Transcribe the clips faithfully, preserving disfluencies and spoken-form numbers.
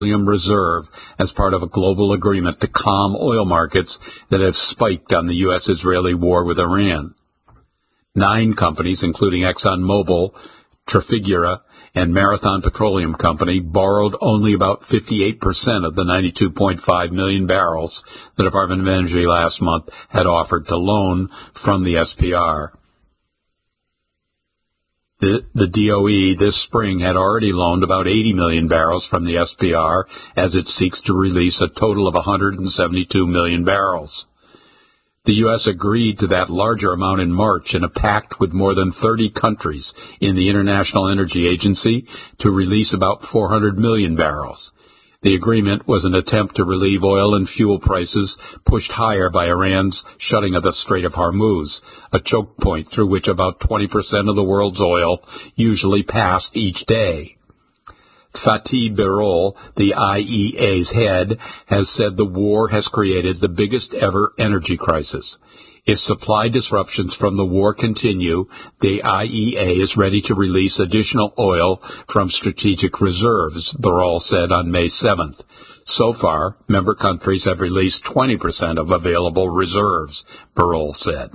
reserve as part of a global agreement to calm oil markets that have spiked on the U S-Israeli war with Iran. Nine companies, including ExxonMobil, Trafigura, and Marathon Petroleum Company, borrowed only about fifty-eight percent of the ninety-two point five million barrels the Department of Energy last month had offered to loan from the S P R. The, the D O E this spring had already loaned about eighty million barrels from the S P R as it seeks to release a total of one hundred seventy-two million barrels. The U S agreed to that larger amount in March in a pact with more than thirty countries in the International Energy Agency to release about four hundred million barrels. The agreement was an attempt to relieve oil and fuel prices pushed higher by Iran's shutting of the Strait of Hormuz, a choke point through which about twenty percent of the world's oil usually passed each day. Fatih Birol, the I E A's head, has said the war has created the biggest ever energy crisis. If supply disruptions from the war continue, the I E A is ready to release additional oil from strategic reserves, Birol said on May seventh. So far, member countries have released twenty percent of available reserves, Birol said.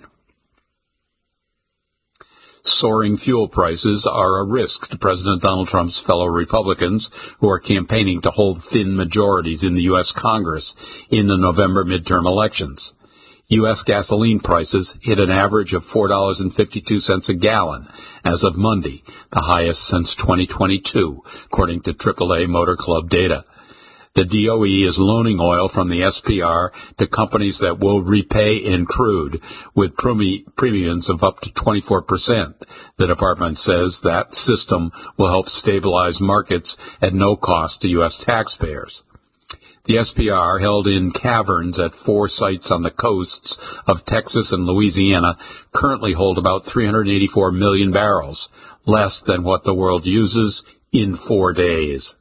Soaring fuel prices are a risk to President Donald Trump's fellow Republicans who are campaigning to hold thin majorities in the U S Congress in the November midterm elections. U S gasoline prices hit an average of four dollars and fifty-two cents a gallon as of Monday, the highest since twenty twenty-two, according to triple A Motor Club data. The D O E is loaning oil from the S P R to companies that will repay in crude with premiums of up to twenty-four percent. The department says that system will help stabilize markets at no cost to U S taxpayers. The S P R, held in caverns at four sites on the coasts of Texas and Louisiana, currently hold about three hundred eighty-four million barrels, less than what the world uses in four days.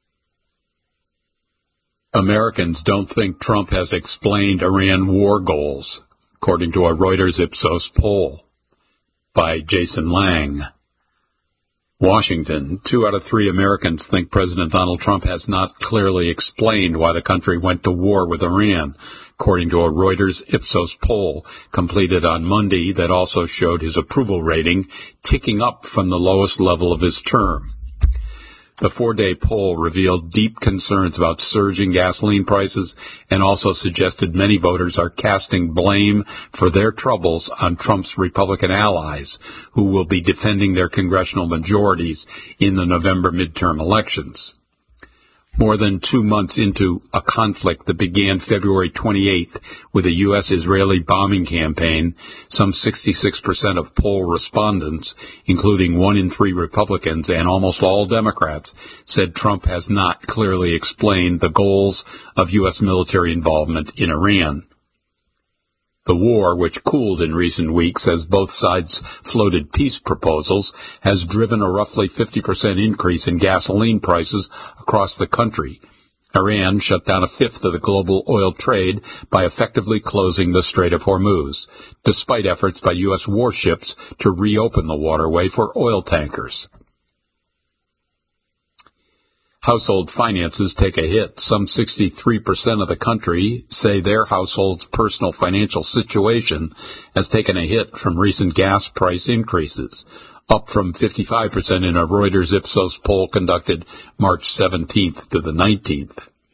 Americans don't think Trump has explained Iran war goals, according to a Reuters Ipsos poll by Jason Lang. Washington, two out of three Americans think President Donald Trump has not clearly explained why the country went to war with Iran, according to a Reuters Ipsos poll completed on Monday that also showed his approval rating ticking up from the lowest level of his term. The four-day poll revealed deep concerns about surging gasoline prices and also suggested many voters are casting blame for their troubles on Trump's Republican allies, who will be defending their congressional majorities in the November midterm elections. More than two months into a conflict that began February twenty-eighth with a U S-Israeli bombing campaign, some sixty-six percent of poll respondents, including one in three Republicans and almost all Democrats, said Trump has not clearly explained the goals of U S military involvement in Iran. The war, which cooled in recent weeks as both sides floated peace proposals, has driven a roughly fifty percent increase in gasoline prices across the country. Iran shut down a fifth of the global oil trade by effectively closing the Strait of Hormuz, despite efforts by U S warships to reopen the waterway for oil tankers. Household finances take a hit. Some sixty-three percent of the country say their household's personal financial situation has taken a hit from recent gas price increases, up from fifty-five percent in a Reuters Ipsos poll conducted March seventeenth to the nineteenth.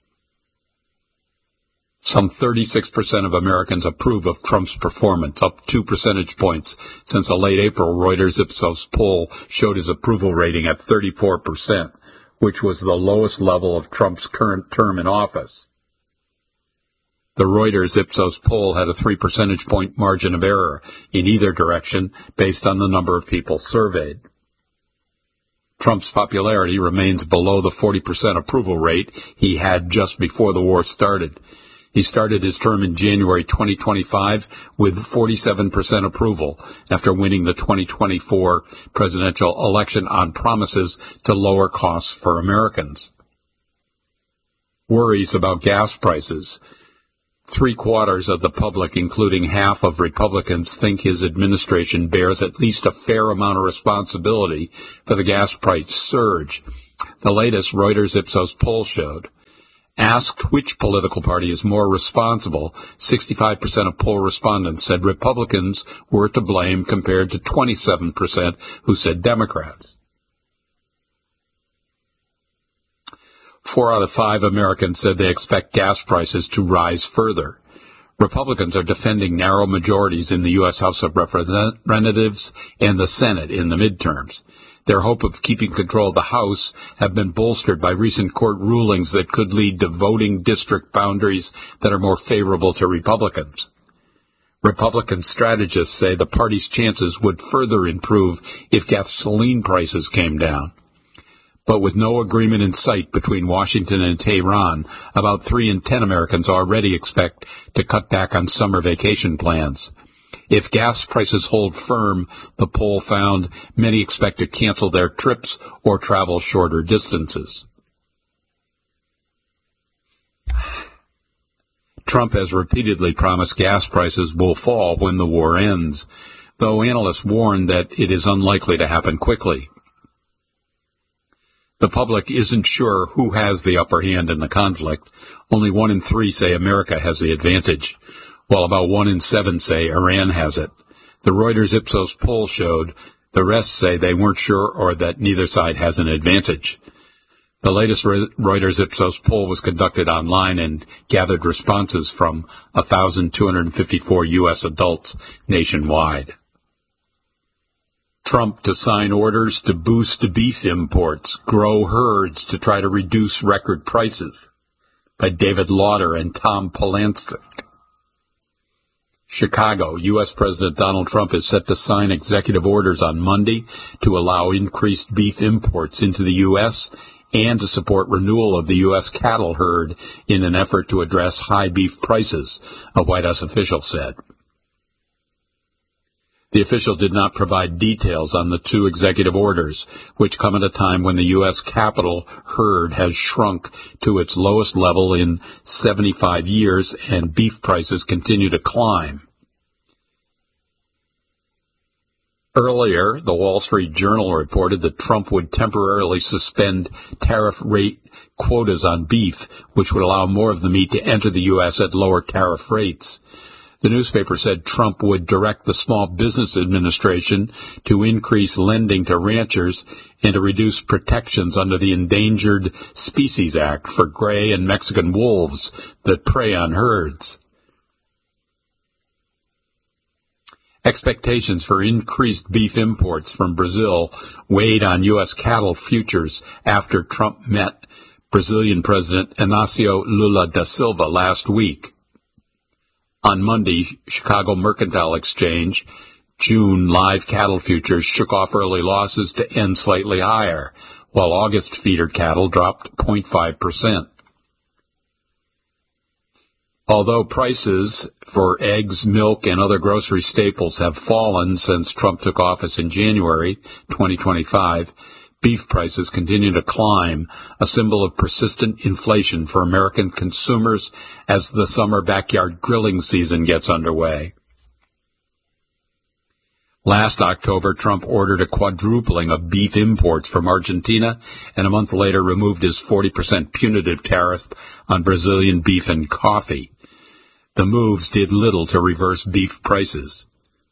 Some thirty-six percent of Americans approve of Trump's performance, up two percentage points since a late April Reuters Ipsos poll showed his approval rating at thirty-four percent. Which was the lowest level of Trump's current term in office. The Reuters Ipsos poll had a three percentage point margin of error in either direction based on the number of people surveyed. Trump's popularity remains below the forty percent approval rate he had just before the war started. He started his term in January twenty twenty-five with forty-seven percent approval after winning the twenty twenty-four presidential election on promises to lower costs for Americans. Worries about gas prices. Three-quarters of the public, including half of Republicans, think his administration bears at least a fair amount of responsibility for the gas price surge, the latest Reuters Ipsos poll showed. Asked which political party is more responsible, sixty-five percent of poll respondents said Republicans were to blame compared to twenty-seven percent who said Democrats. Four out of five Americans said they expect gas prices to rise further. Republicans are defending narrow majorities in the U S House of Representatives and the Senate in the midterms. Their hope of keeping control of the House have been bolstered by recent court rulings that could lead to voting district boundaries that are more favorable to Republicans. Republican strategists say the party's chances would further improve if gasoline prices came down. But with no agreement in sight between Washington and Tehran, about three in ten Americans already expect to cut back on summer vacation plans. If gas prices hold firm, the poll found many expect to cancel their trips or travel shorter distances. Trump has repeatedly promised gas prices will fall when the war ends, though analysts warn that it is unlikely to happen quickly. The public isn't sure who has the upper hand in the conflict. Only one in three say America has the advantage, while about one in seven say Iran has it. The Reuters Ipsos poll showed the rest say they weren't sure or that neither side has an advantage. The latest Reuters Ipsos poll was conducted online and gathered responses from one thousand two hundred fifty-four U S adults nationwide. Trump to sign orders to boost beef imports, grow herds to try to reduce record prices, by David Lauder and Tom Polansik. Chicago, U S President Donald Trump is set to sign executive orders on Monday to allow increased beef imports into the U S and to support renewal of the U S cattle herd in an effort to address high beef prices, a White House official said. The official did not provide details on the two executive orders, which come at a time when the U S cattle herd has shrunk to its lowest level in seventy-five years and beef prices continue to climb. Earlier, the Wall Street Journal reported that Trump would temporarily suspend tariff rate quotas on beef, which would allow more of the meat to enter the U S at lower tariff rates. The newspaper said Trump would direct the Small Business Administration to increase lending to ranchers and to reduce protections under the Endangered Species Act for gray and Mexican wolves that prey on herds. Expectations for increased beef imports from Brazil weighed on U S cattle futures after Trump met Brazilian President Inácio Lula da Silva last week. On Monday, Chicago Mercantile Exchange, June live cattle futures shook off early losses to end slightly higher, while August feeder cattle dropped zero point five percent. Although prices for eggs, milk, and other grocery staples have fallen since Trump took office in January twenty twenty-five, beef prices continue to climb, a symbol of persistent inflation for American consumers as the summer backyard grilling season gets underway. Last October, Trump ordered a quadrupling of beef imports from Argentina, and a month later removed his forty percent punitive tariff on Brazilian beef and coffee. The moves did little to reverse beef prices.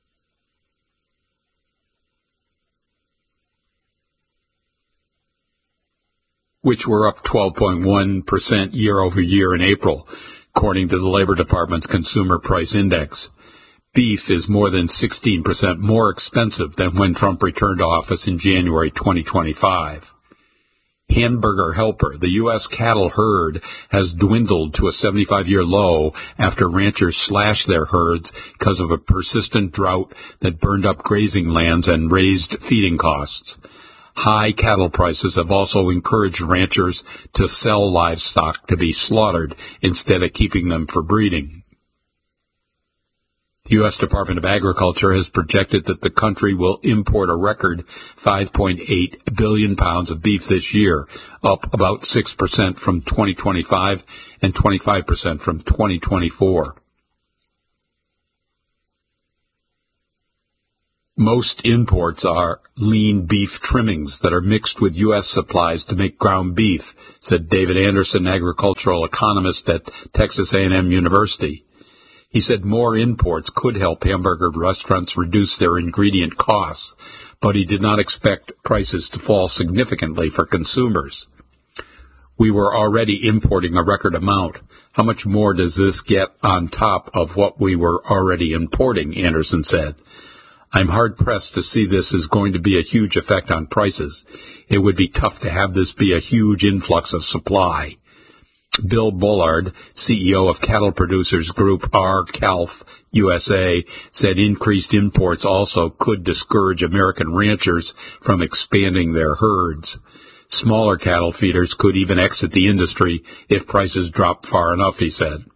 Which were up twelve point one percent year over year in April, according to the Labor Department's Consumer Price Index. Beef is more than sixteen percent more expensive than when Trump returned to office in January twenty twenty-five. Hamburger Helper, the U S cattle herd, has dwindled to a seventy-five-year low after ranchers slashed their herds because of a persistent drought that burned up grazing lands and raised feeding costs. High cattle prices have also encouraged ranchers to sell livestock to be slaughtered instead of keeping them for breeding. The U S Department of Agriculture has projected that the country will import a record five point eight billion pounds of beef this year, up about six percent from twenty twenty-five and twenty-five percent from twenty twenty-four. Most imports are lean beef trimmings that are mixed with U S supplies to make ground beef, said David Anderson, agricultural economist at Texas A and M University. He said more imports could help hamburger restaurants reduce their ingredient costs, but he did not expect prices to fall significantly for consumers. We were already importing a record amount. How much more does this get on top of what we were already importing, Anderson said. I'm hard-pressed to see this as going to be a huge effect on prices. It would be tough to have this be a huge influx of supply. Bill Bullard, C E O of cattle producers group R C A L F U S A, said increased imports also could discourage American ranchers from expanding their herds. Smaller cattle feeders could even exit the industry if prices drop far enough, he said.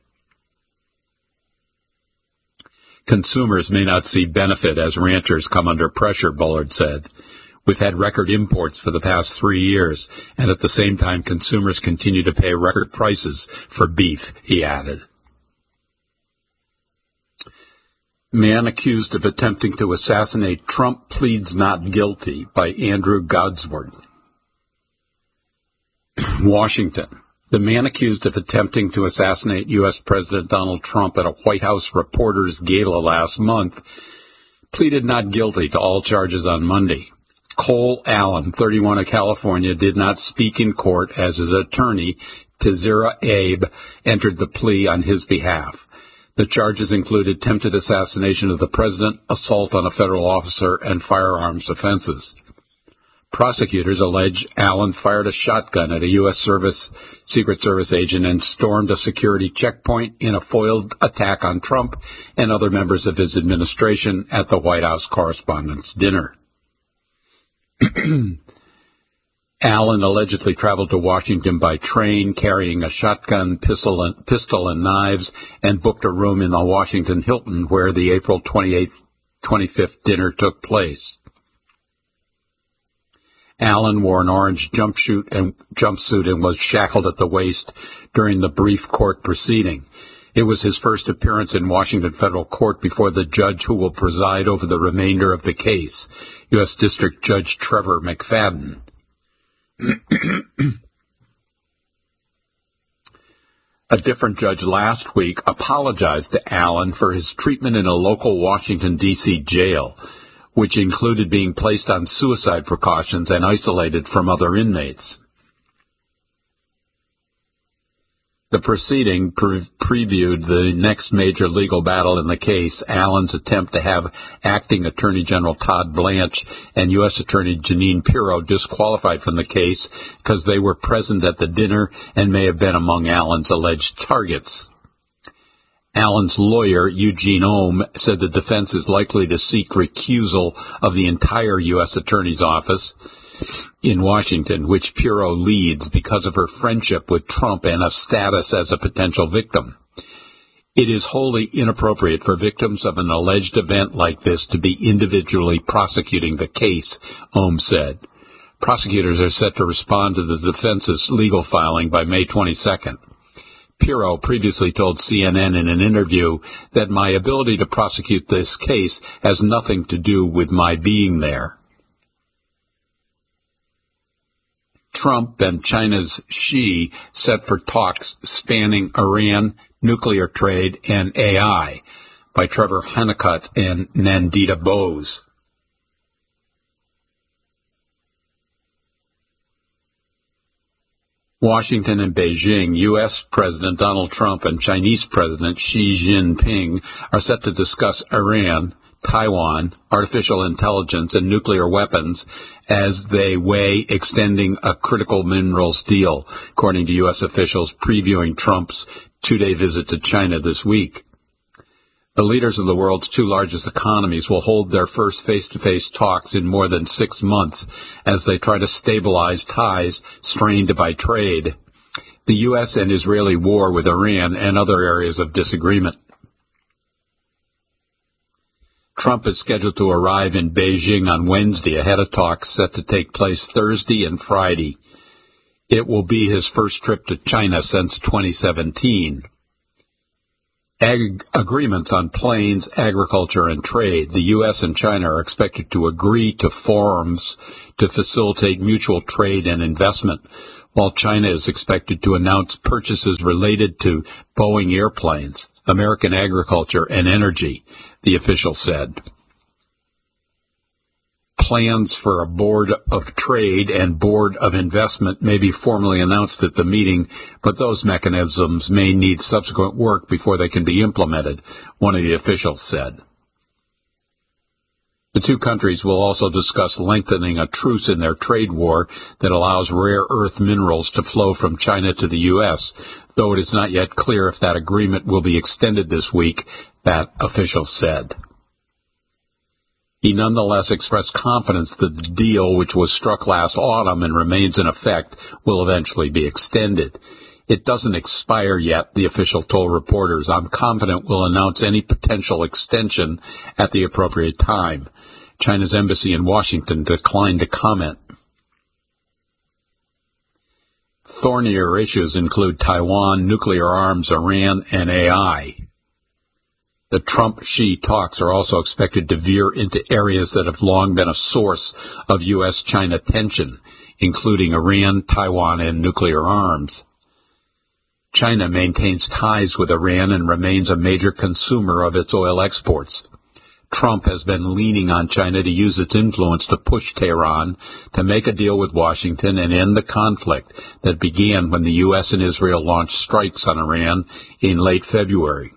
Consumers may not see benefit as ranchers come under pressure, Bullard said. We've had record imports for the past three years, and at the same time consumers continue to pay record prices for beef, he added. Man accused of attempting to assassinate Trump pleads not guilty by Andrew Godsword. Washington. The man accused of attempting to assassinate U S President Donald Trump at a White House reporters' gala last month pleaded not guilty to all charges on Monday. Cole Allen, thirty-one, of California, did not speak in court as his attorney, Tizira Abe, entered the plea on his behalf. The charges included attempted assassination of the president, assault on a federal officer, and firearms offenses. Prosecutors allege Allen fired a shotgun at a U S Service, Secret Service agent and stormed a security checkpoint in a foiled attack on Trump and other members of his administration at the White House Correspondents' Dinner. Allen allegedly traveled to Washington by train, carrying a shotgun, pistol and, pistol and knives, and booked a room in the Washington Hilton where the April twenty-eighth, twenty-fifth dinner took place. Allen wore an orange jumpsuit and, jumpsuit and was shackled at the waist during the brief court proceeding. It was his first appearance in Washington federal court before the judge who will preside over the remainder of the case, U S District Judge Trevor McFadden. A different judge last week apologized to Allen for his treatment in a local Washington, D C jail, which included being placed on suicide precautions and isolated from other inmates. The proceeding pre- previewed the next major legal battle in the case, Allen's attempt to have Acting Attorney General Todd Blanche and U S Attorney Jeanine Pirro disqualified from the case because they were present at the dinner and may have been among Allen's alleged targets. Allen's lawyer, Eugene Ohm, said the defense is likely to seek recusal of the entire U S Attorney's Office in Washington, which Pirro leads because of her friendship with Trump and a status as a potential victim. It is wholly inappropriate for victims of an alleged event like this to be individually prosecuting the case, Ohm said. Prosecutors are set to respond to the defense's legal filing by May twenty-second. Pirro previously told C N N in an interview that my ability to prosecute this case has nothing to do with my being there. Trump and China's Xi set for talks spanning Iran, nuclear trade, and A I by Trevor Honeycutt and Nandita Bose. Washington and Beijing, U S President Donald Trump and Chinese President Xi Jinping are set to discuss Iran, Taiwan, artificial intelligence, and nuclear weapons as they weigh extending a critical minerals deal, according to U S officials previewing Trump's two-day visit to China this week. The leaders of the world's two largest economies will hold their first face-to-face talks in more than six months as they try to stabilize ties strained by trade, the U S and Israeli war with Iran, and other areas of disagreement. Trump is scheduled to arrive in Beijing on Wednesday ahead of talks set to take place Thursday and Friday. It will be his first trip to China since twenty seventeen. Ag- agreements on planes, agriculture, and trade. The U S and China are expected to agree to forums to facilitate mutual trade and investment, while China is expected to announce purchases related to Boeing airplanes, American agriculture, and energy, the official said. Plans for a board of trade and board of investment may be formally announced at the meeting, but those mechanisms may need subsequent work before they can be implemented, one of the officials said. The two countries will also discuss lengthening a truce in their trade war that allows rare earth minerals to flow from China to the U S, though it is not yet clear if that agreement will be extended this week, that official said. He nonetheless expressed confidence that the deal, which was struck last autumn and remains in effect, will eventually be extended. It doesn't expire yet, the official told reporters. I'm confident we'll announce any potential extension at the appropriate time. China's embassy in Washington declined to comment. Thornier issues include Taiwan, nuclear arms, Iran, and A I. The Trump-Xi talks are also expected to veer into areas that have long been a source of U S China tension, including Iran, Taiwan, and nuclear arms. China maintains ties with Iran and remains a major consumer of its oil exports. Trump has been leaning on China to use its influence to push Tehran to make a deal with Washington and end the conflict that began when the U S and Israel launched strikes on Iran in late February.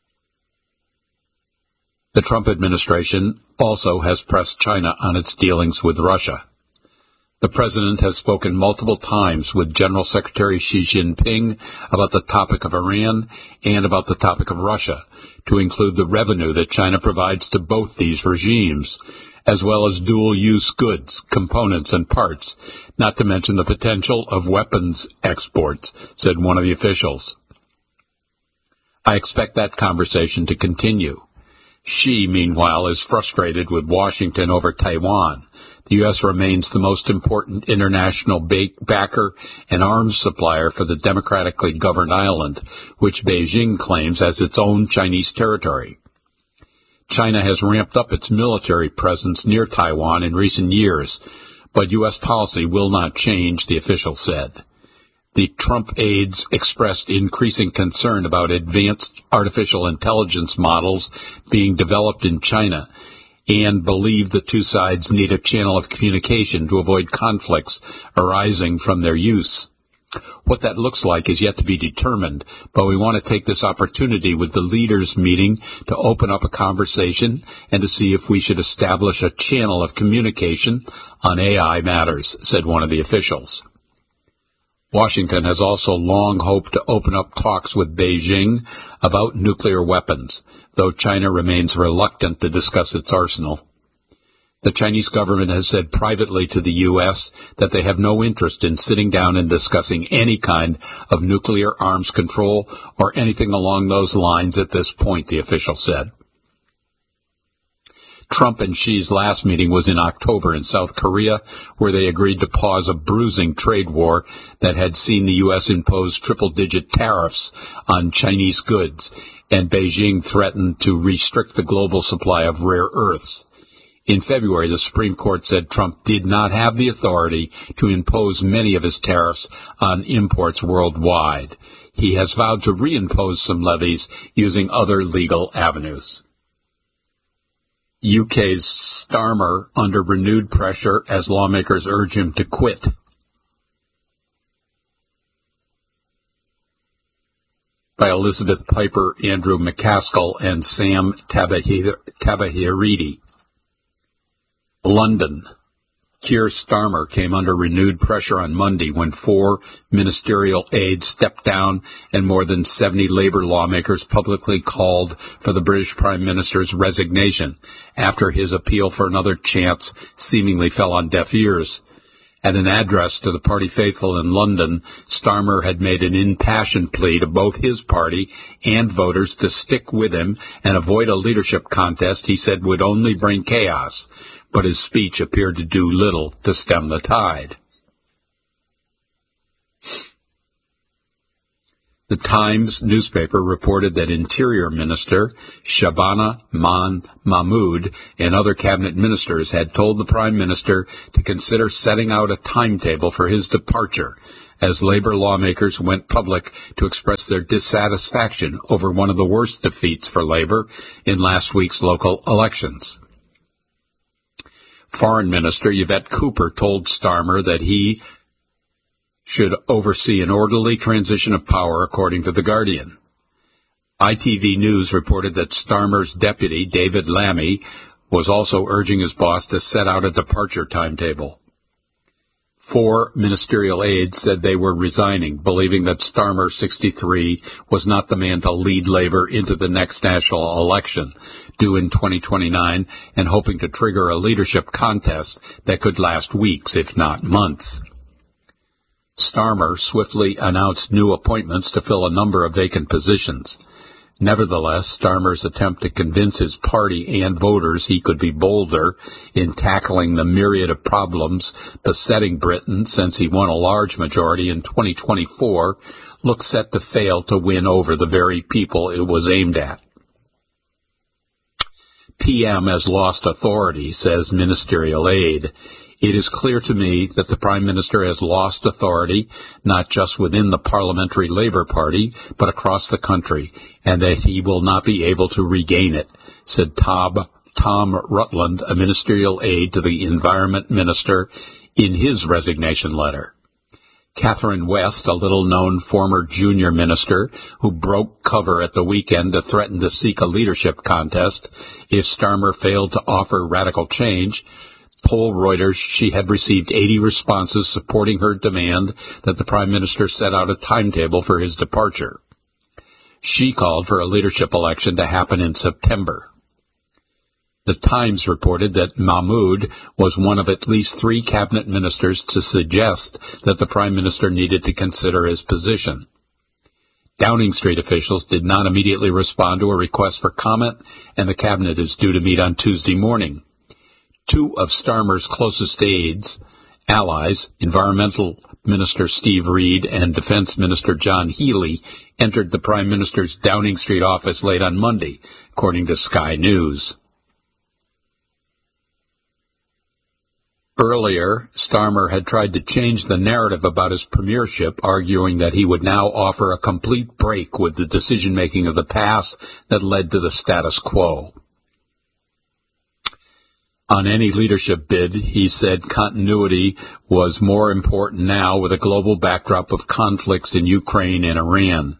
The Trump administration also has pressed China on its dealings with Russia. The president has spoken multiple times with General Secretary Xi Jinping about the topic of Iran and about the topic of Russia, to include the revenue that China provides to both these regimes, as well as dual-use goods, components, and parts, not to mention the potential of weapons exports, said one of the officials. I expect that conversation to continue. Xi, meanwhile, is frustrated with Washington over Taiwan. The U S remains the most important international ba- backer and arms supplier for the democratically governed island, which Beijing claims as its own Chinese territory. China has ramped up its military presence near Taiwan in recent years, but U S policy will not change, the official said. The Trump aides expressed increasing concern about advanced artificial intelligence models being developed in China and believe the two sides need a channel of communication to avoid conflicts arising from their use. What that looks like is yet to be determined, but we want to take this opportunity with the leaders meeting to open up a conversation and to see if we should establish a channel of communication on A I matters, said one of the officials. Washington has also long hoped to open up talks with Beijing about nuclear weapons, though China remains reluctant to discuss its arsenal. The Chinese government has said privately to the U S that they have no interest in sitting down and discussing any kind of nuclear arms control or anything along those lines at this point, the official said. Trump and Xi's last meeting was in October in South Korea, where they agreed to pause a bruising trade war that had seen the U S impose triple-digit tariffs on Chinese goods, and Beijing threatened to restrict the global supply of rare earths. In February, the Supreme Court said Trump did not have the authority to impose many of his tariffs on imports worldwide. He has vowed to reimpose some levies using other legal avenues. U K's Starmer under renewed pressure as lawmakers urge him to quit. By Elizabeth Piper, Andrew McCaskill, and Sam Tabahiridi. London. Keir Starmer came under renewed pressure on Monday when four ministerial aides stepped down and more than seventy Labour lawmakers publicly called for the British Prime Minister's resignation after his appeal for another chance seemingly fell on deaf ears. At an address to the party faithful in London, Starmer had made an impassioned plea to both his party and voters to stick with him and avoid a leadership contest he said would only bring chaos. But his speech appeared to do little to stem the tide. The Times newspaper reported that Interior Minister Shabana Man Mahmood and other cabinet ministers had told the Prime Minister to consider setting out a timetable for his departure, as Labour lawmakers went public to express their dissatisfaction over one of the worst defeats for Labour in last week's local elections. Foreign Minister Yvette Cooper told Starmer that he should oversee an orderly transition of power, according to The Guardian. I T V News reported that Starmer's deputy, David Lammy, was also urging his boss to set out a departure timetable. Four ministerial aides said they were resigning, believing that Starmer, sixty-three, was not the man to lead Labour into the next national election, due in twenty twenty-nine, and hoping to trigger a leadership contest that could last weeks, if not months. Starmer swiftly announced new appointments to fill a number of vacant positions. Nevertheless, Starmer's attempt to convince his party and voters he could be bolder in tackling the myriad of problems besetting Britain since he won a large majority in twenty twenty-four looks set to fail to win over the very people it was aimed at. P M has lost authority, says ministerial aide. It is clear to me that the Prime Minister has lost authority, not just within the Parliamentary Labour Party, but across the country, and that he will not be able to regain it, said Tom, Tom Rutland, a ministerial aide to the Environment Minister, in his resignation letter. Catherine West, a little-known former junior minister who broke cover at the weekend to threaten to seek a leadership contest if Starmer failed to offer radical change, told Reuters she had received eighty responses supporting her demand that the Prime Minister set out a timetable for his departure. She called for a leadership election to happen in September. The Times reported that Mahmood was one of at least three cabinet ministers to suggest that the Prime Minister needed to consider his position. Downing Street officials did not immediately respond to a request for comment, and the cabinet is due to meet on Tuesday morning. Two of Starmer's closest aides, allies, Environmental Minister Steve Reed and Defense Minister John Healey, entered the Prime Minister's Downing Street office late on Monday, according to Sky News. Earlier, Starmer had tried to change the narrative about his premiership, arguing that he would now offer a complete break with the decision-making of the past that led to the status quo. On any leadership bid, he said continuity was more important now with a global backdrop of conflicts in Ukraine and Iran.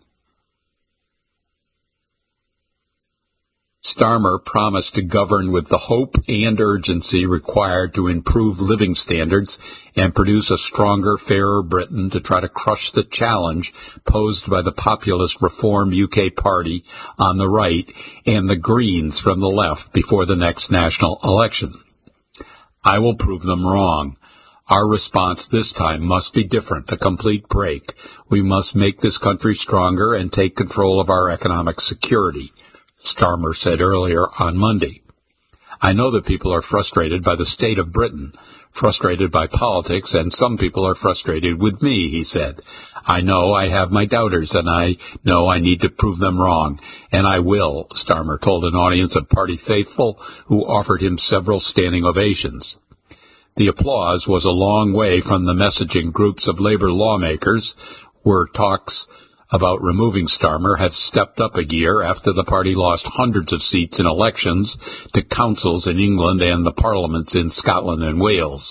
Starmer promised to govern with the hope and urgency required to improve living standards and produce a stronger, fairer Britain to try to crush the challenge posed by the populist Reform U K party on the right and the Greens from the left before the next national election. I will prove them wrong. Our response this time must be different, a complete break. We must make this country stronger and take control of our economic security, Starmer said earlier on Monday. I know that people are frustrated by the state of Britain, frustrated by politics, and some people are frustrated with me, he said. I know I have my doubters, and I know I need to prove them wrong, and I will, Starmer told an audience of party faithful who offered him several standing ovations. The applause was a long way from the messaging groups of Labour lawmakers, where talks about removing Starmer have stepped up a year after the party lost hundreds of seats in elections to councils in England and the parliaments in Scotland and Wales.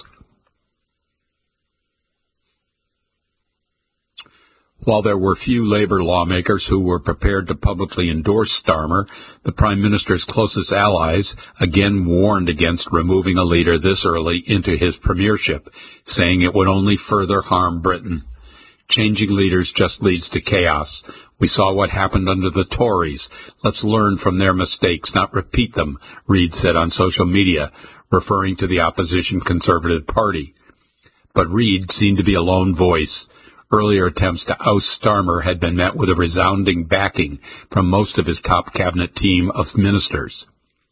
While there were few Labour lawmakers who were prepared to publicly endorse Starmer, the Prime Minister's closest allies again warned against removing a leader this early into his premiership, saying it would only further harm Britain. Changing leaders just leads to chaos. We saw what happened under the Tories. Let's learn from their mistakes, not repeat them, Reid said on social media, referring to the opposition Conservative Party. But Reid seemed to be a lone voice. Earlier attempts to oust Starmer had been met with a resounding backing from most of his top cabinet team of ministers.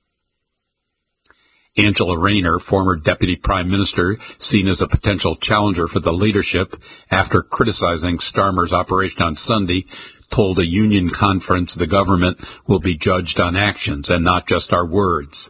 Angela Rayner, former Deputy Prime Minister, seen as a potential challenger for the leadership after criticizing Starmer's operation on Sunday, told a union conference the government will be judged on actions and not just our words.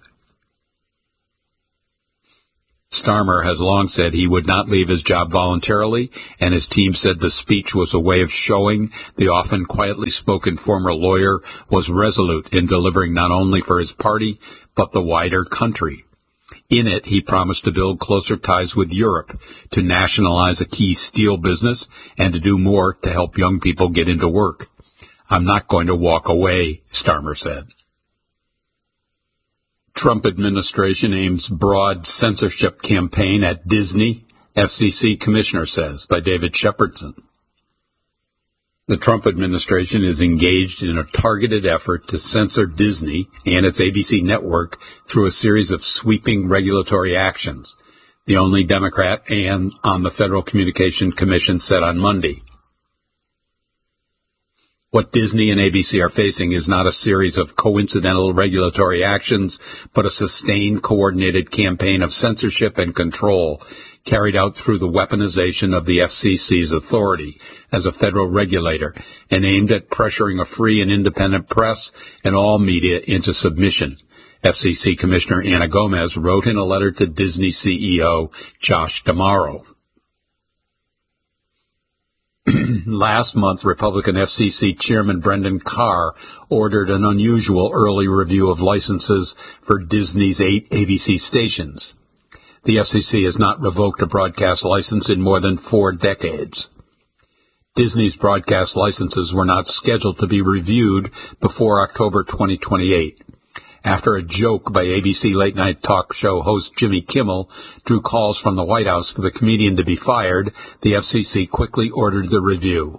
Starmer has long said he would not leave his job voluntarily, and his team said the speech was a way of showing the often quietly spoken former lawyer was resolute in delivering not only for his party, but the wider country. In it, he promised to build closer ties with Europe, to nationalize a key steel business, and to do more to help young people get into work. I'm not going to walk away, Starmer said. Trump administration aims broad censorship campaign at Disney, F C C commissioner says, by David Shepardson. The Trump administration is engaged in a targeted effort to censor Disney and its A B C network through a series of sweeping regulatory actions, the only Democrat and on the Federal Communication Commission said on Monday. What Disney and A B C are facing is not a series of coincidental regulatory actions, but a sustained, coordinated campaign of censorship and control carried out through the weaponization of the F C C's authority as a federal regulator and aimed at pressuring a free and independent press and all media into submission. F C C Commissioner Anna Gomez wrote in a letter to Disney C E O Josh D'Amaro. Last month, Republican F C C Chairman Brendan Carr ordered an unusual early review of licenses for Disney's eight A B C stations. The F C C has not revoked a broadcast license in more than four decades. Disney's broadcast licenses were not scheduled to be reviewed before October twenty twenty-eight. After a joke by A B C late-night talk show host Jimmy Kimmel drew calls from the White House for the comedian to be fired, the F C C quickly ordered the review.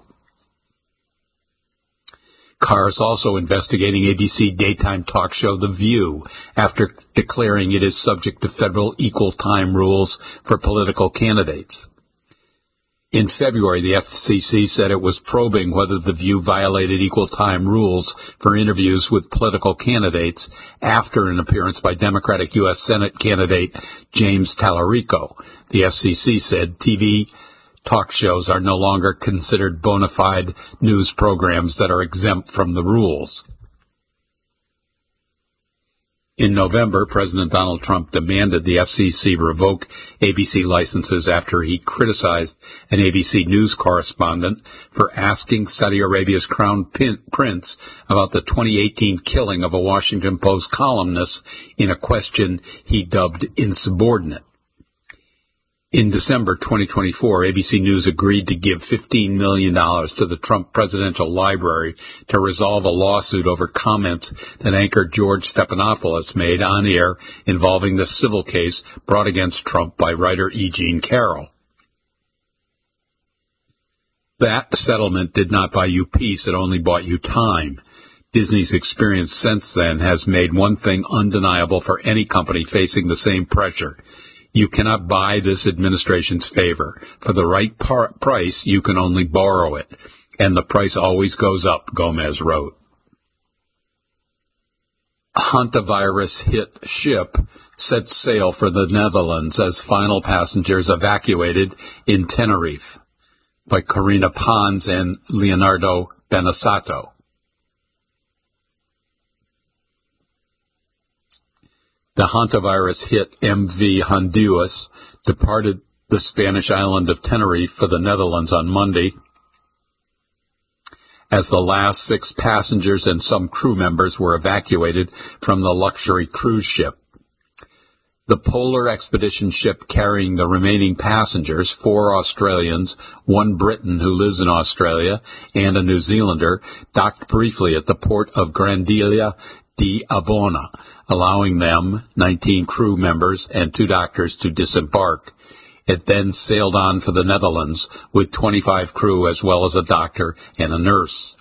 Carr is also investigating A B C daytime talk show The View after declaring it is subject to federal equal time rules for political candidates. In February, the F C C said it was probing whether The View violated equal time rules for interviews with political candidates after an appearance by Democratic U S Senate candidate James Tallarico. The F C C said T V talk shows are no longer considered bona fide news programs that are exempt from the rules. In November, President Donald Trump demanded the F C C revoke A B C licenses after he criticized an A B C News correspondent for asking Saudi Arabia's crown prince about the twenty eighteen killing of a Washington Post columnist in a question he dubbed insubordinate. In December twenty twenty-four, A B C News agreed to give fifteen million dollars to the Trump Presidential Library to resolve a lawsuit over comments that anchor George Stephanopoulos made on air involving the civil case brought against Trump by writer E. Jean Carroll. That settlement did not buy you peace, it only bought you time. Disney's experience since then has made one thing undeniable for any company facing the same pressure. You cannot buy this administration's favor. For the right par- price, you can only borrow it. And the price always goes up, Gomez wrote. Hantavirus-hit ship sets sail for the Netherlands as final passengers evacuated in Tenerife, by Corina Pons and Leonardo Benasato. The hantavirus-hit M V Honduras departed the Spanish island of Tenerife for the Netherlands on Monday, as the last six passengers and some crew members were evacuated from the luxury cruise ship. The polar expedition ship carrying the remaining passengers, four Australians, one Briton who lives in Australia, and a New Zealander, docked briefly at the port of Granadilla de Abona, allowing them, nineteen crew members, and two doctors to disembark. It then sailed on for the Netherlands with twenty-five crew as well as a doctor and a nurse.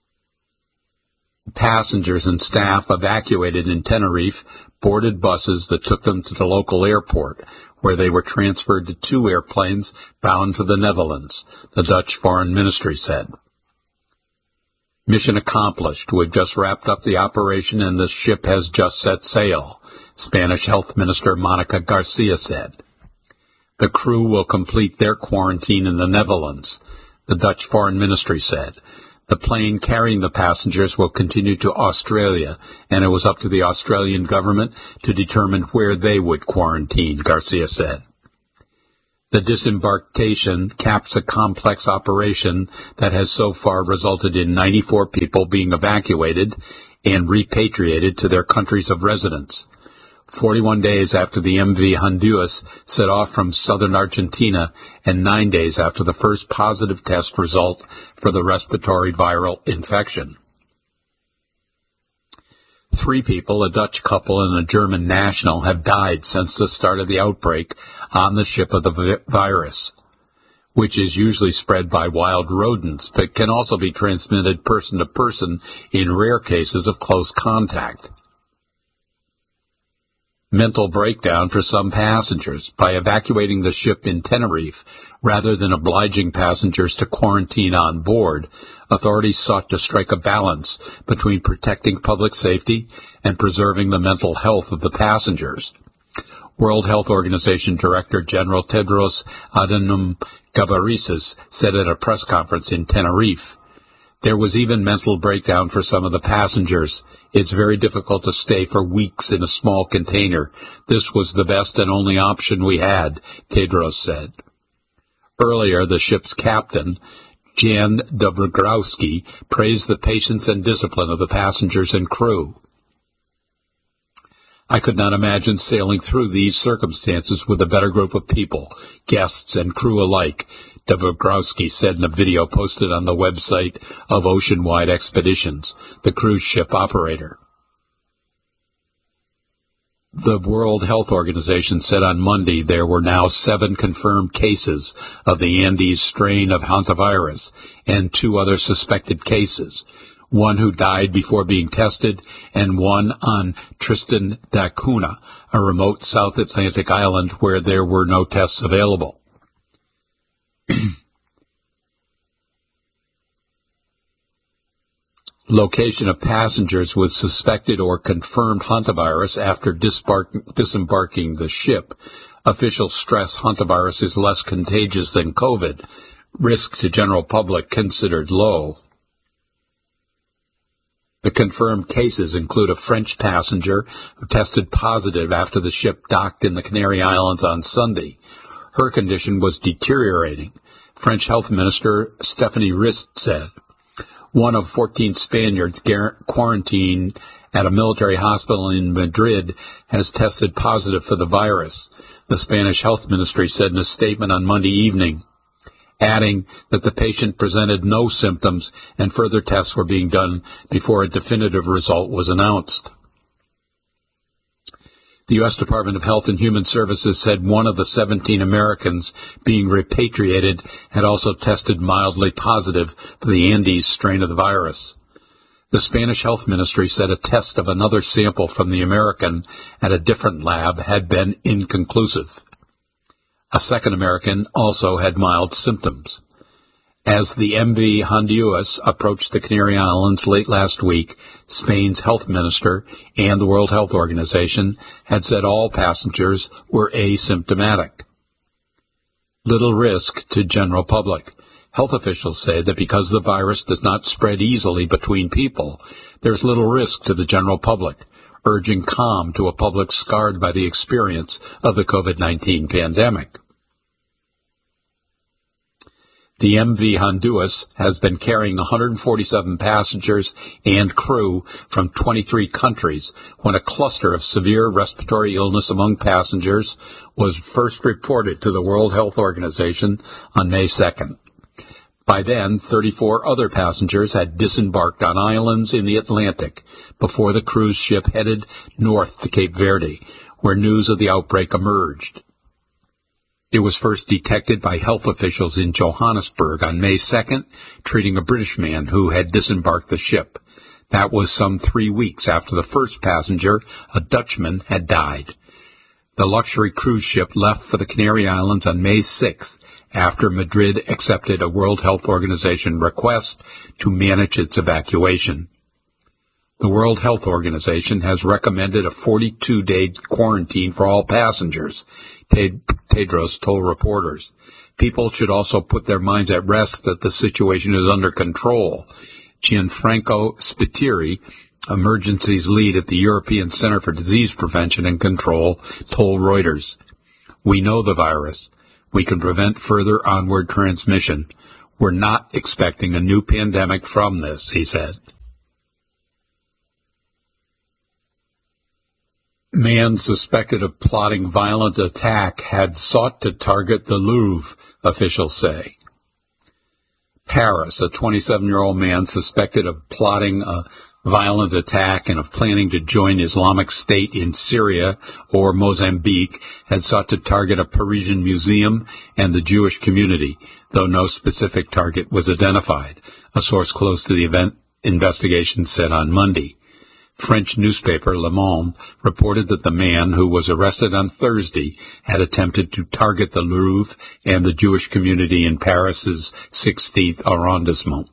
Passengers and staff evacuated in Tenerife boarded buses that took them to the local airport, where they were transferred to two airplanes bound for the Netherlands, the Dutch Foreign Ministry said. Mission accomplished. We've just wrapped up the operation and the ship has just set sail, Spanish Health Minister Monica Garcia said. The crew will complete their quarantine in the Netherlands, the Dutch Foreign Ministry said. The plane carrying the passengers will continue to Australia, and it was up to the Australian government to determine where they would quarantine, Garcia said. The disembarkation caps a complex operation that has so far resulted in ninety-four people being evacuated and repatriated to their countries of residence. forty-one days after the M V Honduras set off from southern Argentina and nine days after the first positive test result for the respiratory viral infection. Three people, a Dutch couple and a German national, have died since the start of the outbreak on the ship of the vi- virus, which is usually spread by wild rodents, but can also be transmitted person to person in rare cases of close contact. Mental breakdown for some passengers. By evacuating the ship in Tenerife, rather than obliging passengers to quarantine on board, authorities sought to strike a balance between protecting public safety and preserving the mental health of the passengers. World Health Organization Director General Tedros Adhanom Ghebreyesus said at a press conference in Tenerife, "There was even mental breakdown for some of the passengers. It's very difficult to stay for weeks in a small container. This was the best and only option we had," Tedros said. Earlier, the ship's captain, Jan Dobrogowski, praised the patience and discipline of the passengers and crew. "I could not imagine sailing through these circumstances with a better group of people, guests and crew alike," Dobrogowski said in a video posted on the website of Oceanwide Expeditions, the cruise ship operator. The World Health Organization said on Monday there were now seven confirmed cases of the Andes strain of hantavirus and two other suspected cases, one who died before being tested and one on Tristan da Cunha, a remote South Atlantic island where there were no tests available. Location of passengers with suspected or confirmed hantavirus after disembark- disembarking the ship. Officials stress hantavirus is less contagious than COVID. Risk to general public considered low. The confirmed cases include a French passenger who tested positive after the ship docked in the Canary Islands on Sunday. Her condition was deteriorating, French Health Minister Stephanie Rist said. One of fourteen Spaniards quarantined at a military hospital in Madrid has tested positive for the virus, the Spanish Health Ministry said in a statement on Monday evening, adding that the patient presented no symptoms and further tests were being done before a definitive result was announced. The U S Department of Health and Human Services said one of the seventeen Americans being repatriated had also tested mildly positive for the Andes strain of the virus. The Spanish Health Ministry said a test of another sample from the American at a different lab had been inconclusive. A second American also had mild symptoms. As the M V Honduras approached the Canary Islands late last week, Spain's health minister and the World Health Organization had said all passengers were asymptomatic. Little risk to general public. Health officials say that because the virus does not spread easily between people, there's little risk to the general public, urging calm to a public scarred by the experience of the COVID nineteen pandemic. The M V Honduras has been carrying one hundred forty-seven passengers and crew from twenty-three countries when a cluster of severe respiratory illness among passengers was first reported to the World Health Organization on May second. By then, thirty-four other passengers had disembarked on islands in the Atlantic before the cruise ship headed north to Cape Verde, where news of the outbreak emerged. It was first detected by health officials in Johannesburg on May second, treating a British man who had disembarked the ship. That was some three weeks after the first passenger, a Dutchman, had died. The luxury cruise ship left for the Canary Islands on May sixth after Madrid accepted a World Health Organization request to manage its evacuation. The World Health Organization has recommended a forty-two day quarantine for all passengers, Tedros told reporters. People should also put their minds at rest that the situation is under control. Gianfranco Spiteri, emergencies lead at the European Center for Disease Prevention and Control, told Reuters, "We know the virus. We can prevent further onward transmission. We're not expecting a new pandemic from this," he said. Man suspected of plotting violent attack had sought to target the Louvre, officials say. Paris, a twenty-seven-year-old man suspected of plotting a violent attack and of planning to join Islamic State in Syria or Mozambique, had sought to target a Parisian museum and the Jewish community, though no specific target was identified, a source close to the event investigation said on Monday. French newspaper Le Monde reported that the man, who was arrested on Thursday, had attempted to target the Louvre and the Jewish community in Paris's sixteenth arrondissement.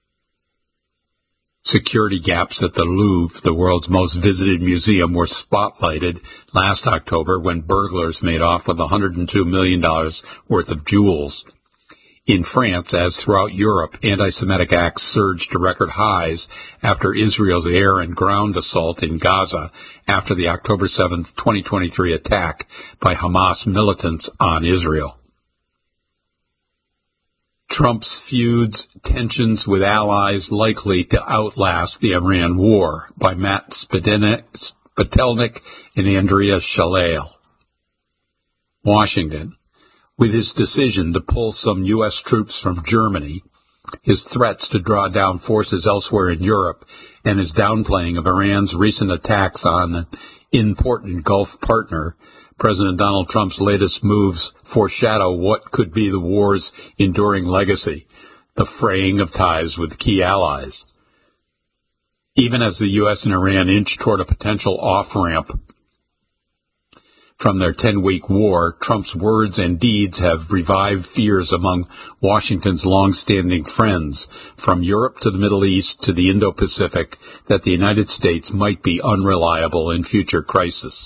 Security gaps at the Louvre, the world's most visited museum, were spotlighted last October when burglars made off with one hundred two million dollars worth of jewels. In France, as throughout Europe, anti-Semitic acts surged to record highs after Israel's air and ground assault in Gaza after the October seventh, twenty twenty-three attack by Hamas militants on Israel. Trump's feuds, tensions with allies likely to outlast the Iran war, by Matt Spatelnik and Andrea Shalale. Washington. With his decision to pull some U S troops from Germany, his threats to draw down forces elsewhere in Europe, and his downplaying of Iran's recent attacks on an important Gulf partner, President Donald Trump's latest moves foreshadow what could be the war's enduring legacy, the fraying of ties with key allies. Even as the U S and Iran inch toward a potential off-ramp from their ten-week war, Trump's words and deeds have revived fears among Washington's long-standing friends, from Europe to the Middle East to the Indo-Pacific, that the United States might be unreliable in future crises.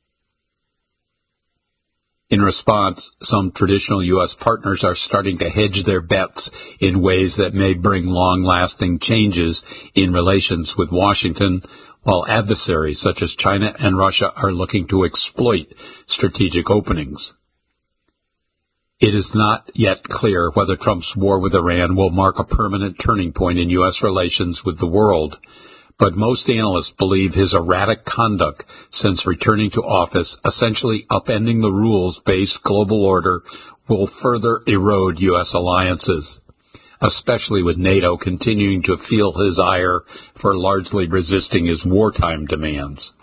In response, some traditional U S partners are starting to hedge their bets in ways that may bring long-lasting changes in relations with Washington, while adversaries such as China and Russia are looking to exploit strategic openings. It is not yet clear whether Trump's war with Iran will mark a permanent turning point in U S relations with the world, but most analysts believe his erratic conduct since returning to office, essentially upending the rules-based global order, will further erode U S alliances, especially with NATO continuing to feel his ire for largely resisting his wartime demands.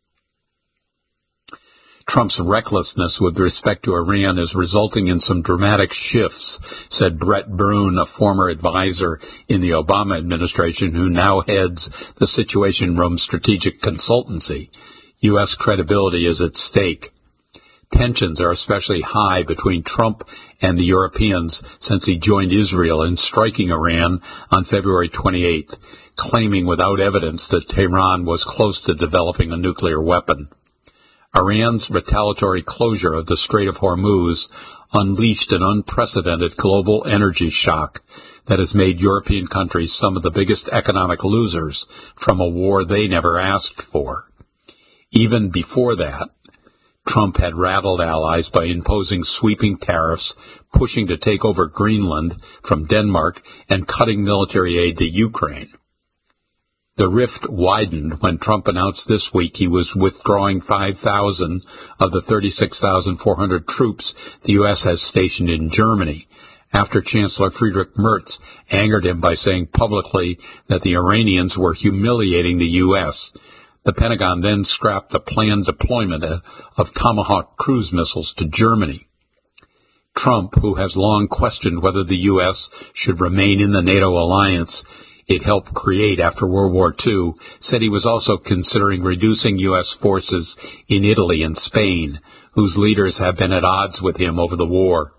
Trump's recklessness with respect to Iran is resulting in some dramatic shifts, said Brett Brune, a former advisor in the Obama administration who now heads the Situation Room strategic consultancy. U S credibility is at stake. Tensions are especially high between Trump and the Europeans since he joined Israel in striking Iran on February twenty-eighth, claiming without evidence that Tehran was close to developing a nuclear weapon. Iran's retaliatory closure of the Strait of Hormuz unleashed an unprecedented global energy shock that has made European countries some of the biggest economic losers from a war they never asked for. Even before that, Trump had rattled allies by imposing sweeping tariffs, pushing to take over Greenland from Denmark, and cutting military aid to Ukraine. The rift widened when Trump announced this week he was withdrawing five thousand of the thirty-six thousand four hundred troops the U S has stationed in Germany, after Chancellor Friedrich Merz angered him by saying publicly that the Iranians were humiliating the U S. The Pentagon then scrapped the planned deployment of Tomahawk cruise missiles to Germany. Trump, who has long questioned whether the U S should remain in the NATO alliance it helped create after World War Two, said he was also considering reducing U S forces in Italy and Spain, whose leaders have been at odds with him over the war.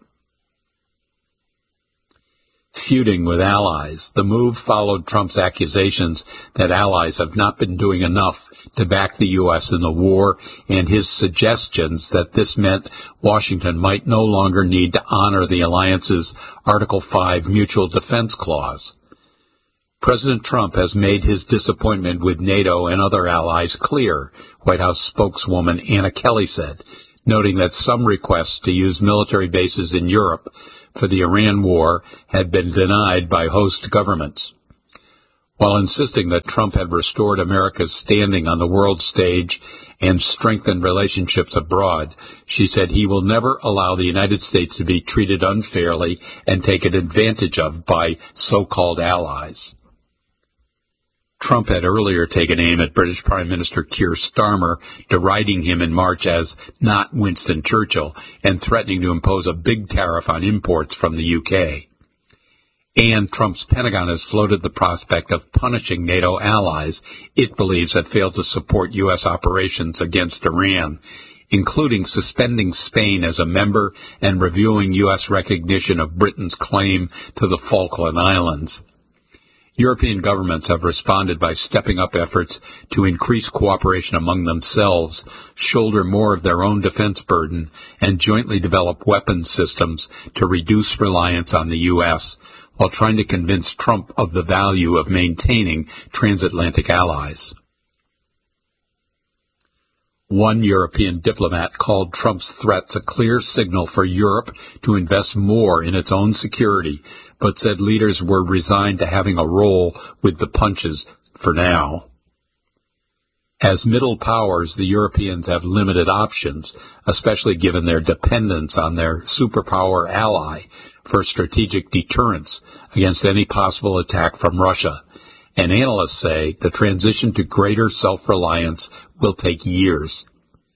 Feuding with allies, the move followed Trump's accusations that allies have not been doing enough to back the U S in the war, and his suggestions that this meant Washington might no longer need to honor the alliance's Article five Mutual Defense Clause. President Trump has made his disappointment with NATO and other allies clear, White House spokeswoman Anna Kelly said, noting that some requests to use military bases in Europe for the Iran war had been denied by host governments. While insisting that Trump had restored America's standing on the world stage and strengthened relationships abroad, she said he will never allow the United States to be treated unfairly and taken advantage of by so-called allies. Trump had earlier taken aim at British Prime Minister Keir Starmer, deriding him in March as not Winston Churchill and threatening to impose a big tariff on imports from the U K. And Trump's Pentagon has floated the prospect of punishing NATO allies it believes have failed to support U S operations against Iran, including suspending Spain as a member and reviewing U S recognition of Britain's claim to the Falkland Islands. European governments have responded by stepping up efforts to increase cooperation among themselves, shoulder more of their own defense burden, and jointly develop weapons systems to reduce reliance on the U S, while trying to convince Trump of the value of maintaining transatlantic allies. One European diplomat called Trump's threats a clear signal for Europe to invest more in its own security, but said leaders were resigned to having a role with the punches for now. As middle powers, the Europeans have limited options, especially given their dependence on their superpower ally for strategic deterrence against any possible attack from Russia. And analysts say the transition to greater self-reliance will take years.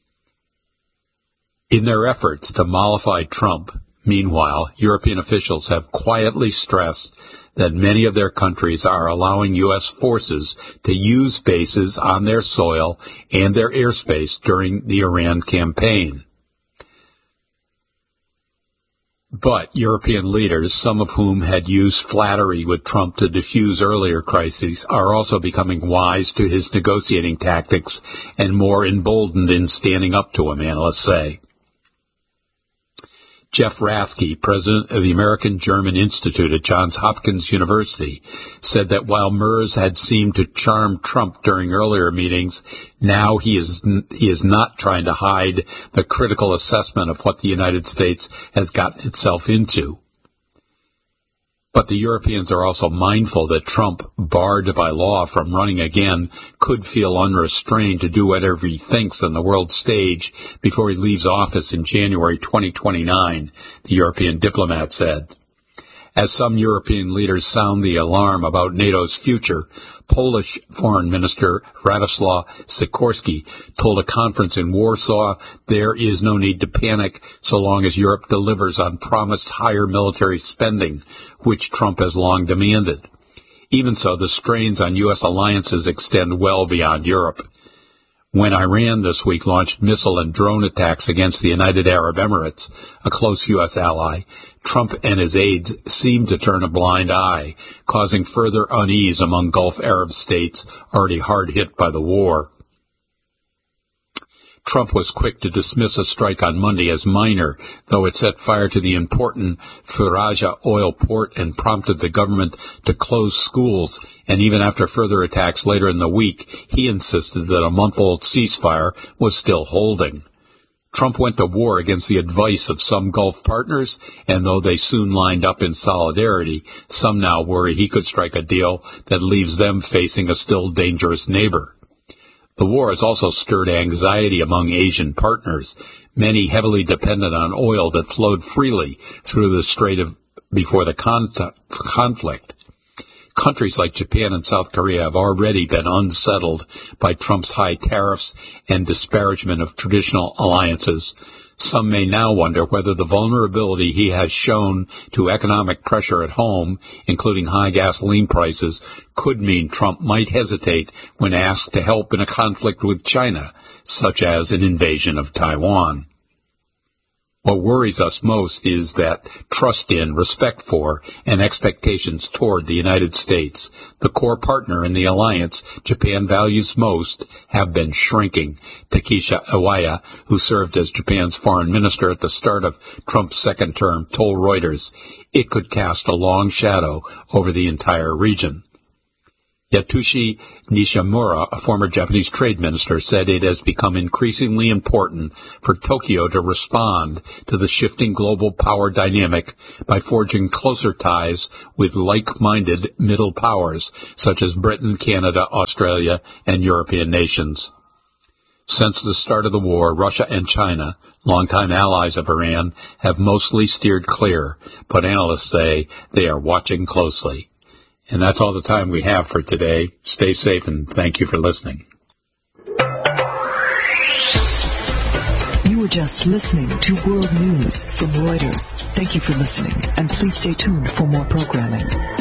In their efforts to mollify Trump, meanwhile, European officials have quietly stressed that many of their countries are allowing U S forces to use bases on their soil and their airspace during the Iran campaign. But European leaders, some of whom had used flattery with Trump to diffuse earlier crises, are also becoming wise to his negotiating tactics and more emboldened in standing up to him, analysts say. Jeff Rathke, president of the American-German Institute at Johns Hopkins University, said that while Merz had seemed to charm Trump during earlier meetings, now he is he is not trying to hide the critical assessment of what the United States has gotten itself into. But the Europeans are also mindful that Trump, barred by law from running again, could feel unrestrained to do whatever he thinks on the world stage before he leaves office in January twenty twenty-nine, the European diplomat said. As some European leaders sound the alarm about NATO's future, Polish Foreign Minister Radoslaw Sikorski told a conference in Warsaw there is no need to panic so long as Europe delivers on promised higher military spending, which Trump has long demanded. Even so, the strains on U S alliances extend well beyond Europe. When Iran this week launched missile and drone attacks against the United Arab Emirates, a close U S ally, Trump and his aides seemed to turn a blind eye, causing further unease among Gulf Arab states already hard hit by the war. Trump was quick to dismiss a strike on Monday as minor, though it set fire to the important Faraja oil port and prompted the government to close schools. And even after further attacks later in the week, he insisted that a month-old ceasefire was still holding. Trump went to war against the advice of some Gulf partners, and though they soon lined up in solidarity, some now worry he could strike a deal that leaves them facing a still dangerous neighbor. The war has also stirred anxiety among Asian partners, many heavily dependent on oil that flowed freely through the Strait of before the con- conflict. Countries like Japan and South Korea have already been unsettled by Trump's high tariffs and disparagement of traditional alliances. Some may now wonder whether the vulnerability he has shown to economic pressure at home, including high gasoline prices, could mean Trump might hesitate when asked to help in a conflict with China, such as an invasion of Taiwan. What worries us most is that trust in, respect for, and expectations toward the United States, the core partner in the alliance Japan values most, have been shrinking. Takesha Iwaya, who served as Japan's foreign minister at the start of Trump's second term, told Reuters it could cast a long shadow over the entire region. Yasushi Nishimura, a former Japanese trade minister, said it has become increasingly important for Tokyo to respond to the shifting global power dynamic by forging closer ties with like-minded middle powers, such as Britain, Canada, Australia, and European nations. Since the start of the war, Russia and China, longtime allies of Iran, have mostly steered clear, but analysts say they are watching closely. And that's all the time we have for today. Stay safe and thank you for listening. You were just listening to World News from Reuters. Thank you for listening, and please stay tuned for more programming.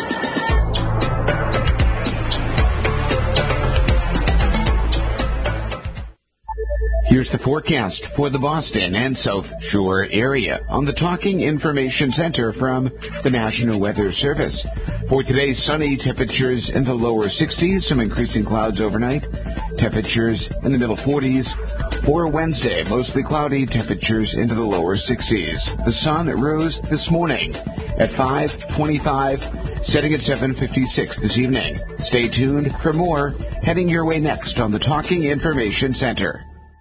Here's the forecast for the Boston and South Shore area on the Talking Information Center from the National Weather Service. For today, sunny, temperatures in the lower sixties, some increasing clouds overnight, temperatures in the middle forties. For Wednesday, mostly cloudy, temperatures into the lower sixties. The sun rose this morning at five twenty-five, setting at seven fifty-six this evening. Stay tuned for more heading your way next on the Talking Information Center.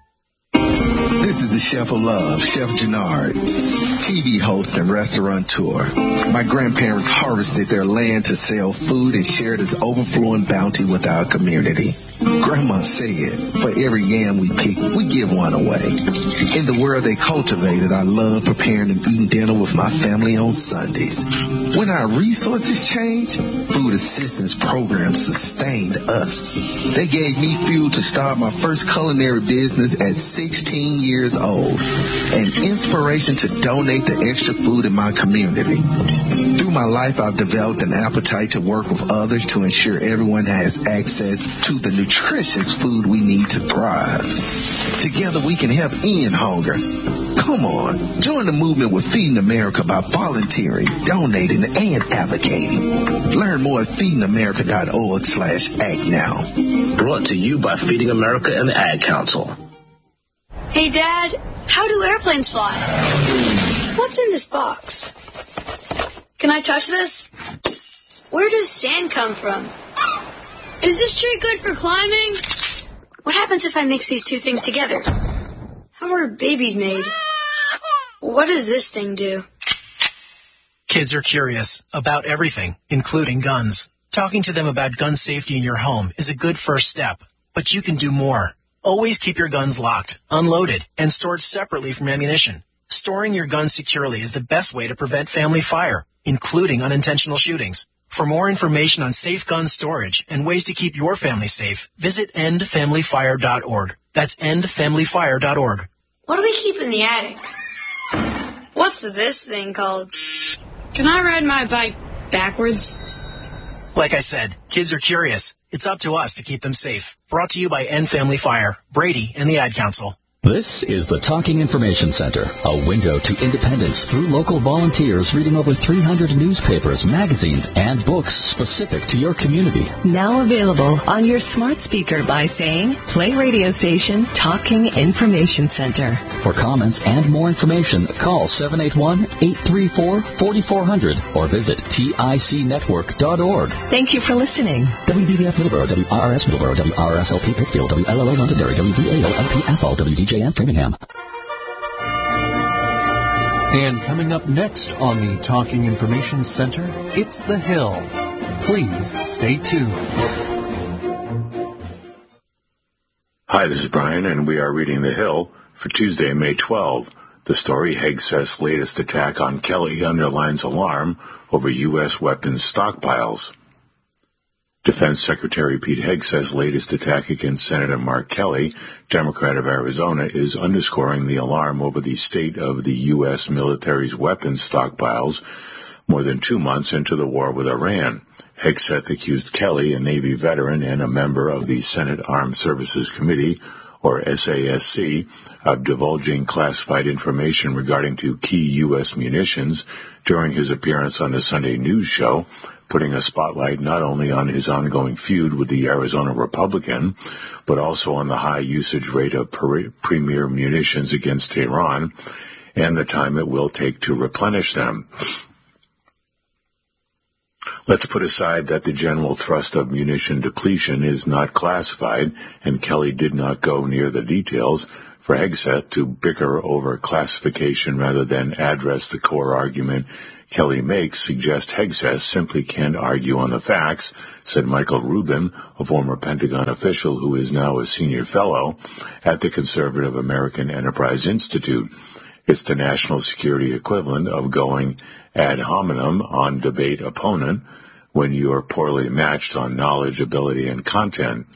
This is the Chef of Love, Chef Gennard, T V host and restaurateur. My grandparents harvested their land to sell food and share this overflowing bounty with our community. Grandma said, for every yam we pick, we give one away. In the world they cultivated, I love preparing and eating dinner with my family on Sundays. When our resources changed, food assistance programs sustained us. They gave me fuel to start my first culinary business at sixteen years old, and inspiration to donate the extra food in my community. Through my life, I've developed an appetite to work with others to ensure everyone has access to the nutritious food we need to thrive. Together we can help end hunger. Come on, join the movement with Feeding America by volunteering, donating, and advocating. Learn more at feedingamerica.org slash act now. Brought to you by Feeding America and the Ad Council. Hey, Dad, how do airplanes fly? What's in this box? Can I touch this? Where does sand come from? Is this tree good for climbing? What happens if I mix these two things together? How are babies made? What does this thing do? Kids are curious about everything, including guns. Talking to them about gun safety in your home is a good first step, but you can do more. Always keep your guns locked, unloaded, and stored separately from ammunition. Storing your guns securely is the best way to prevent family fire, including unintentional shootings. For more information on safe gun storage and ways to keep your family safe, visit end family fire dot org. That's end family fire dot org. What do we keep in the attic? What's this thing called? Can I ride my bike backwards? Like I said, kids are curious. It's up to us to keep them safe. Brought to you by End Family Fire, Brady, and the Ad Council. This is the Talking Information Center, a window to independence through local volunteers reading over three hundred newspapers, magazines, and books specific to your community. Now available on your smart speaker by saying, play radio station Talking Information Center. For comments and more information, call seven eight one, eight three four, four four zero zero or visit tic network dot org. Thank you for listening. W B B F Middleborough, W R R S Middleborough, W R R S L P Pittsfield, W L L O Londonderry, W V A O L P Athol, W D J and Framingham. And coming up next on the Talking Information Center, it's The Hill. Please stay tuned. Hi, this is Brian, and we are reading The Hill for Tuesday, May twelfth. The story, Hegseth's latest attack on Kelly underlines alarm over U S weapons stockpiles. Defense Secretary Pete Hegseth's latest attack against Senator Mark Kelly, Democrat of Arizona, is underscoring the alarm over the state of the U S military's weapons stockpiles more than two months into the war with Iran. Hegseth accused Kelly, a Navy veteran and a member of the Senate Armed Services Committee, or S A S C, of divulging classified information regarding to key U S munitions during his appearance on the Sunday News show, putting a spotlight not only on his ongoing feud with the Arizona Republican, but also on the high usage rate of per- premier munitions against Tehran and the time it will take to replenish them. Let's put aside that the general thrust of munition depletion is not classified, and Kelly did not go near the details, for Hegseth to bicker over classification rather than address the core argument Kelly makes suggests Hegseth simply can't argue on the facts, said Michael Rubin, a former Pentagon official who is now a senior fellow at the Conservative American Enterprise Institute. It's the national security equivalent of going ad hominem on debate opponent when you are poorly matched on knowledge, ability, and content.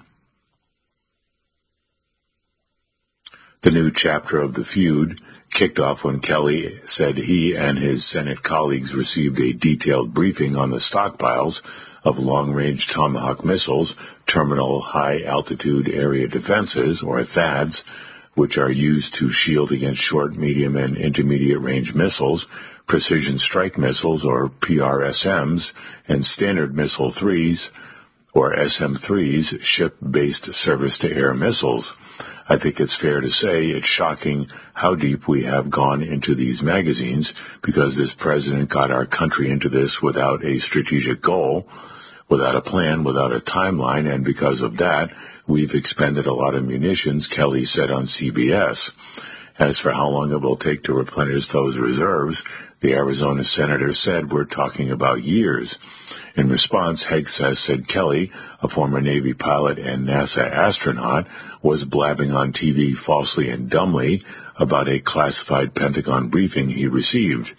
The new chapter of the feud kicked off when Kelly said he and his Senate colleagues received a detailed briefing on the stockpiles of long-range Tomahawk missiles, terminal high-altitude area defenses, or THAADs, which are used to shield against short, medium, and intermediate-range missiles, precision strike missiles, or P R S Ms, and standard missile threes, or S M threes, ship-based surface-to-air missiles. I think it's fair to say it's shocking how deep we have gone into these magazines, because this president got our country into this without a strategic goal, without a plan, without a timeline, and because of that, we've expended a lot of munitions, Kelly said on C B S. As for how long it will take to replenish those reserves, the Arizona senator said we're talking about years. In response, Hegseth said Kelly, a former Navy pilot and NASA astronaut, was blabbing on T V falsely and dumbly about a classified Pentagon briefing he received.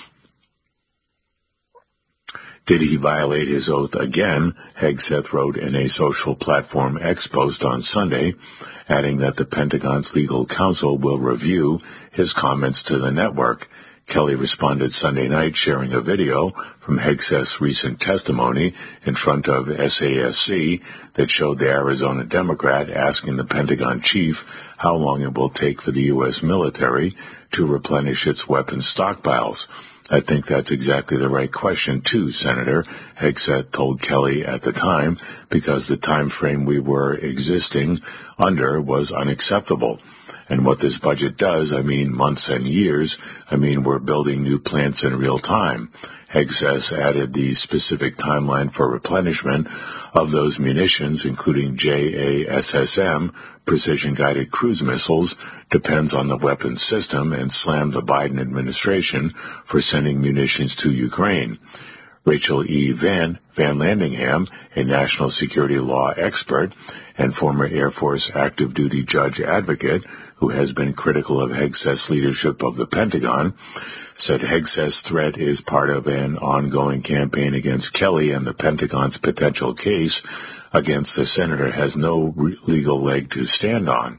Did he violate his oath again? Hegseth wrote in a social platform X post on Sunday, adding that the Pentagon's legal counsel will review his comments to the network. Kelly responded Sunday night, sharing a video from Hegseth's recent testimony in front of S A S C that showed the Arizona Democrat asking the Pentagon chief how long it will take for the U S military to replenish its weapons stockpiles. I think that's exactly the right question, too, Senator, Hegseth told Kelly at the time, because the time frame we were existing under was unacceptable. And what this budget does, I mean months and years, I mean we're building new plants in real time. Hegseth added the specific timeline for replenishment of those munitions, including J A S S M, precision-guided cruise missiles, depends on the weapons system, and slammed the Biden administration for sending munitions to Ukraine. Rachel E. Van, Van Landingham, a national security law expert and former Air Force active duty judge advocate who has been critical of Hegseth's leadership of the Pentagon, said Hegseth's threat is part of an ongoing campaign against Kelly, and the Pentagon's potential case against the senator has no re- legal leg to stand on.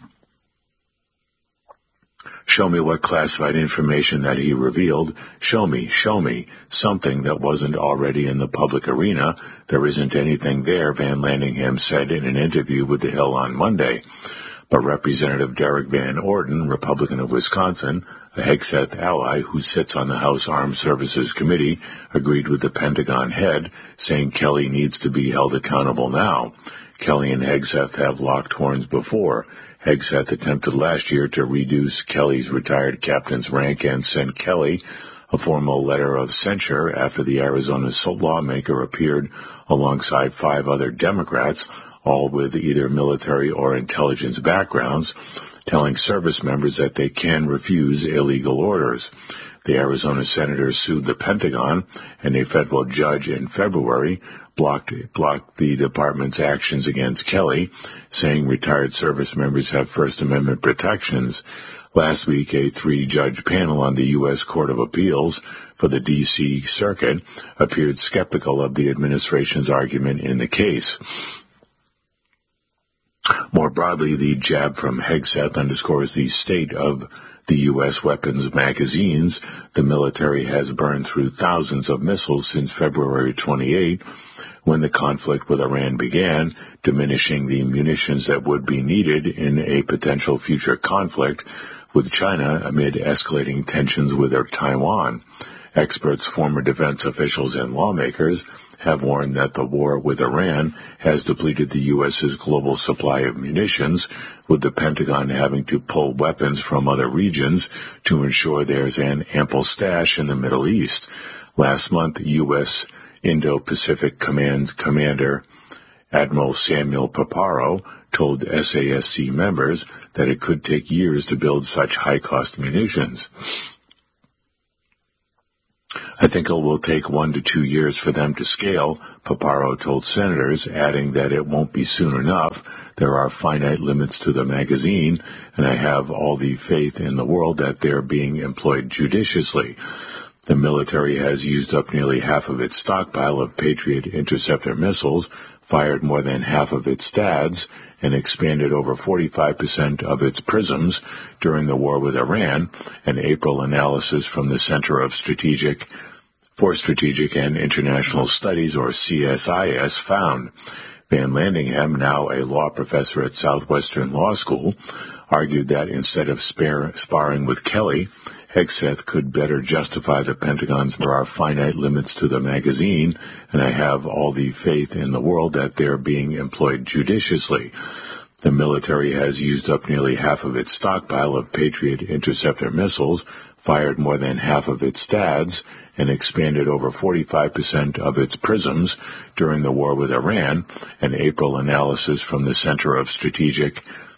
Show me what classified information that he revealed. Show me, show me, something that wasn't already in the public arena. There isn't anything there, Van Landingham said in an interview with The Hill on Monday. But Representative Derek Van Orden, Republican of Wisconsin, a Hegseth ally who sits on the House Armed Services Committee, agreed with the Pentagon head, saying Kelly needs to be held accountable now. Kelly and Hegseth have locked horns before. Hegseth attempted last year to reduce Kelly's retired captain's rank and sent Kelly a formal letter of censure after the Arizona lawmaker appeared alongside five other Democrats, all with either military or intelligence backgrounds, telling service members that they can refuse illegal orders. The Arizona senator sued the Pentagon, and a federal judge in February blocked, blocked the department's actions against Kelly, saying retired service members have First Amendment protections. Last week, a three-judge panel on the U S Court of Appeals for the D C Circuit appeared skeptical of the administration's argument in the case. More broadly, the jab from Hegseth underscores the state of the U S weapons magazines. The military has burned through thousands of missiles since February twenty-eighth, when the conflict with Iran began, diminishing the munitions that would be needed in a potential future conflict with China amid escalating tensions with Taiwan. Experts, former defense officials, and lawmakers have warned that the war with Iran has depleted the U S's global supply of munitions, with the Pentagon having to pull weapons from other regions to ensure there's an ample stash in the Middle East. Last month, U S Indo-Pacific Command Commander Admiral Samuel Paparo told S A S C members that it could take years to build such high-cost munitions. I think it will take one to two years for them to scale, Paparo told senators, adding that it won't be soon enough. There are finite limits to the magazine, and I have all the faith in the world that they're being employed judiciously. The military has used up nearly half of its stockpile of Patriot interceptor missiles, fired more than half of its STADs, and expanded over forty-five percent of its PRISMs during the war with Iran, an April analysis from the Center of Strategic for Strategic and International Studies, or C S I S, found. Van Landingham, now a law professor at Southwestern Law School, argued that instead of spar- sparring with Kelly, Hegseth could better justify the Pentagon's there are finite limits to the magazine, and I have all the faith in the world that they're being employed judiciously. The military has used up nearly half of its stockpile of Patriot interceptor missiles, fired more than half of its STADs, and expanded over forty-five percent of its PRISMs during the war with Iran, an April analysis from the Center of Strategic